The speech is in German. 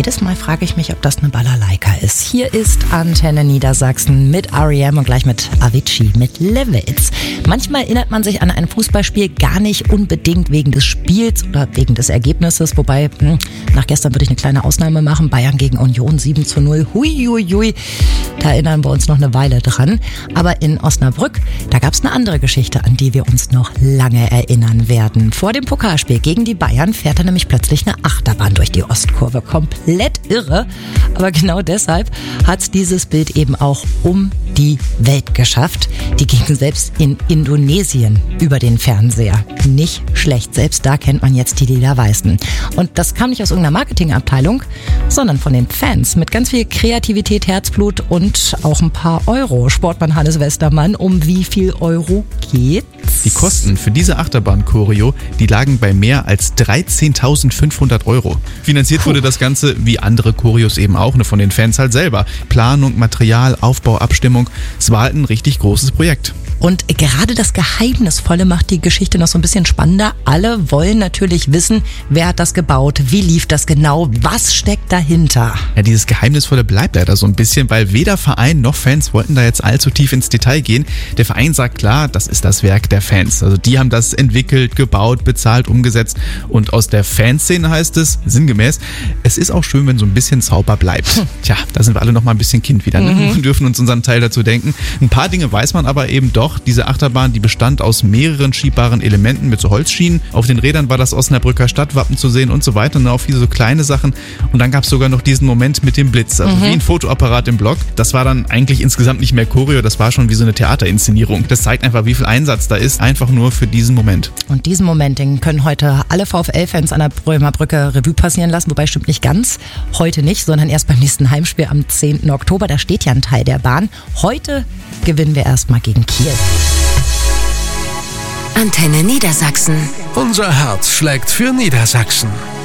jedes Mal frage ich mich, ob das eine Balalaika ist. Hier ist Antenne Niedersachsen mit R.E.M. und gleich mit Avicii, mit Levels. Manchmal erinnert man sich an ein Fußballspiel gar nicht unbedingt wegen des Spiels oder wegen des Ergebnisses. Wobei, nach gestern würde ich eine kleine Ausnahme machen. Bayern gegen Union 7:0. Hui. Da erinnern wir uns noch eine Weile dran. Aber in Osnabrück, da gab es eine andere Geschichte, an die wir uns noch lange erinnern werden. Vor dem Pokalspiel gegen die Bayern fährt da nämlich plötzlich eine Achterbahn durch die Ostkurve. Komplett irre. Aber genau deshalb hat dieses Bild eben auch um die Welt geschafft. Die ging selbst in Indonesien über den Fernseher. Nicht schlecht. Selbst da kennt man jetzt die lila Weißen. Und das kam nicht aus irgendeiner Marketingabteilung, sondern von den Fans. Mit ganz viel Kreativität, Herzblut und auch ein paar Euro. Sportmann Hannes Westermann, um wie viel Euro geht's? Die Kosten für diese Achterbahn-Choreo, die lagen bei mehr als 13.500 Euro. Finanziert wurde das Ganze, wie andere Choreos eben auch, von den Fans halt selber. Planung, Material, Aufbau, Abstimmung. Es war halt ein richtig großes Projekt. Und gerade das Geheimnisvolle macht die Geschichte noch so ein bisschen spannender. Alle wollen natürlich wissen, wer hat das gebaut, wie lief das genau, was steckt dahinter. Ja, dieses Geheimnisvolle bleibt leider so ein bisschen, weil weder Verein noch Fans wollten da jetzt allzu tief ins Detail gehen. Der Verein sagt klar, das ist das Werk der Fans. Also die haben das entwickelt, gebaut, bezahlt, umgesetzt. Und aus der Fanszene heißt es, sinngemäß, es ist auch schön, wenn so ein bisschen Zauber bleibt. Tja, da sind wir alle noch mal ein bisschen Kind wieder, ne? Und dürfen uns unseren Teil dazu denken. Ein paar Dinge weiß man aber eben doch. Diese Achterbahn, die bestand aus mehreren schiebbaren Elementen mit so Holzschienen. Auf den Rädern war das Osnabrücker Stadtwappen zu sehen und so weiter. Und auch viele so kleine Sachen. Und dann gab es sogar noch diesen Moment mit dem Blitz. Also wie ein Fotoapparat im Block. Das war dann eigentlich insgesamt nicht mehr Choreo. Das war schon wie so eine Theaterinszenierung. Das zeigt einfach, wie viel Einsatz da ist. Einfach nur für diesen Moment. Und diesen Moment, den können heute alle VfL-Fans an der Bremerbrücke Revue passieren lassen. Wobei stimmt nicht ganz. Heute nicht, sondern erst beim nächsten Heimspiel am 10. Oktober. Da steht ja ein Teil der Bahn. Heute gewinnen wir erstmal gegen Kiel. Antenne Niedersachsen. Unser Herz schlägt für Niedersachsen.